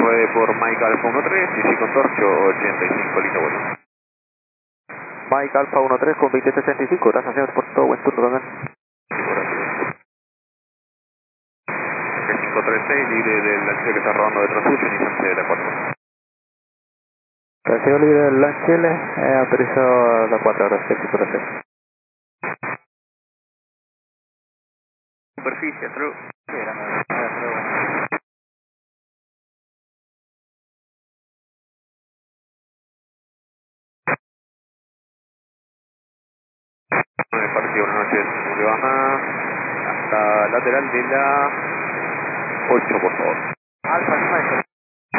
ruede por Mike Alfa 13 y sí contorcho 85, listo vuelo. Mike Alfa 13 con 2885, gracias señor por todo, buen turno también. 536, libre del lanche que está rodando detrás suyo, Nissan CL4. Trasero libre del Lanchele, aterrizó la 4, gracias, gracias. Superficie, true. Sí, era Partido, buenas noches, muy baja. Hasta lateral de la 8, por favor. Alfa,